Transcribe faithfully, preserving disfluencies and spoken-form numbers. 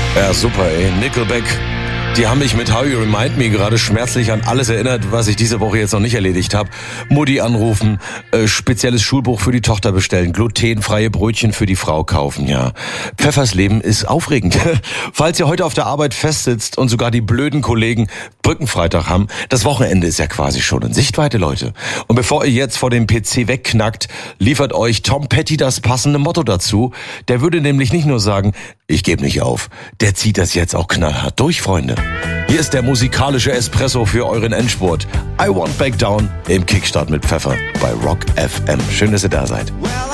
Ja, super, ey. Nickelback. Die haben mich mit How You Remind Me gerade schmerzlich an alles erinnert, was ich diese Woche jetzt noch nicht erledigt habe. Mutti anrufen, äh, spezielles Schulbuch für die Tochter bestellen, glutenfreie Brötchen für die Frau kaufen, ja. Pfeffers Leben ist aufregend. Falls ihr heute auf der Arbeit festsitzt und sogar die blöden Kollegen Brückenfreitag haben, das Wochenende ist ja quasi schon in Sichtweite, Leute. Und bevor ihr jetzt vor dem P C wegknackt, liefert euch Tom Petty das passende Motto dazu. Der würde nämlich nicht nur sagen, ich gebe nicht auf, der zieht das jetzt auch knallhart durch, Freunde. Hier ist der musikalische Espresso für euren Endspurt. I Won't Back Down im Kickstart mit Pfeffer bei Rock F M. Schön, dass ihr da seid. Well,